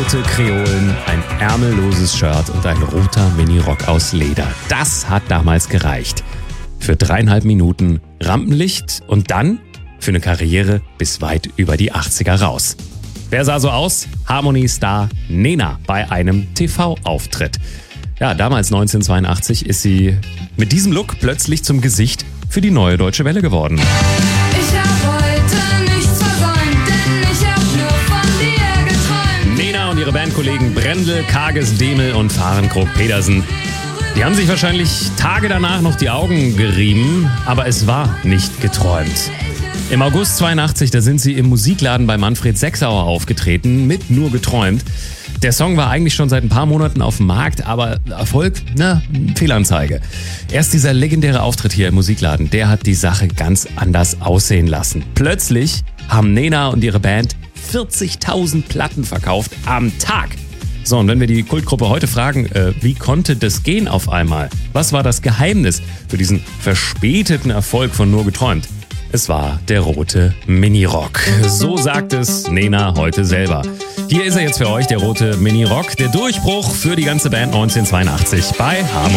rote Kreolen, ein ärmelloses Shirt und ein roter Minirock aus Leder. Das hat damals gereicht. Für 3,5 Minuten Rampenlicht und dann für eine Karriere bis weit über die 80er raus. Wer sah so aus? Harmony-Star Nena bei einem TV-Auftritt. Ja, damals 1982 ist sie mit diesem Look plötzlich zum Gesicht für die Neue Deutsche Welle geworden. Ich hab heute nichts versäumt, denn ich hab nur von dir geträumt. Nena und ihre Bandkollegen Brendel, Kages, Demel und Fahrenkrog-Pedersen, die haben sich wahrscheinlich Tage danach noch die Augen gerieben, aber es war nicht geträumt. Im August 82, da sind sie im Musikladen bei Manfred Sechsauer aufgetreten mit Nur geträumt. Der Song war eigentlich schon seit ein paar Monaten auf dem Markt, aber Erfolg, Fehlanzeige. Erst dieser legendäre Auftritt hier im Musikladen, der hat die Sache ganz anders aussehen lassen. Plötzlich haben Nena und ihre Band 40.000 Platten verkauft am Tag. So, und wenn wir die Kultgruppe heute fragen, wie konnte das gehen auf einmal? Was war das Geheimnis für diesen verspäteten Erfolg von Nur geträumt? Es war der rote Minirock. So sagt es Nena heute selber. Hier ist er jetzt für euch, der rote Minirock. Der Durchbruch für die ganze Band 1982 bei Harmony.